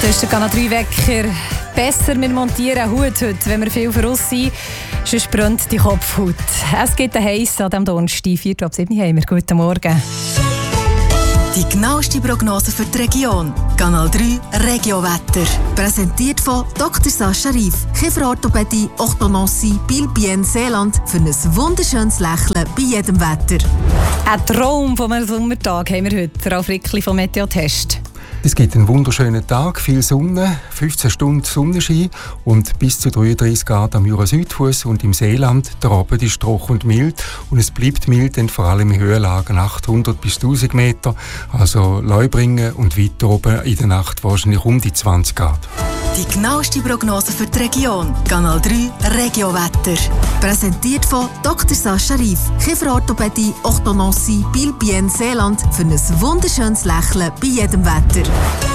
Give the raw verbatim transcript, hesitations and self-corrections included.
Das ist der Kanal drei Wecker. Besser, wir montieren Hut heute, wenn wir viel für uns sind. Sonst brennt die Kopfhaut. Es gibt einen Heiss an diesem Donnerstag. vier ab sieben haben wir. Guten Morgen. Die genaueste Prognose für die Region. Kanal drei Regiowetter. Präsentiert von Doktor Sascha Rief. Kieferorthopädie, Orthodontie, Bilbien, Seeland. Für ein wunderschönes Lächeln bei jedem Wetter. Ein Traum von einem Sommertag haben wir heute. Ralf Rickli vom Meteotest. Es gibt einen wunderschönen Tag, viel Sonne, fünfzehn Stunden Sonnenschein und bis zu dreiunddreißig Grad am Jura-Südfuss und im Seeland. Der Abend ist trocken und mild und es bleibt mild, denn vor allem in Höhenlagen achthundert bis tausend Meter, also Leubringen und weiter oben in der Nacht wahrscheinlich um die zwanzig Grad. Die genaueste Prognose für die Region. Kanal drei Regiowetter. Präsentiert von Doktor Sascha Rief. Kieferorthopädie, Orthodontie, Bilbien, Seeland. Für ein wunderschönes Lächeln bei jedem Wetter.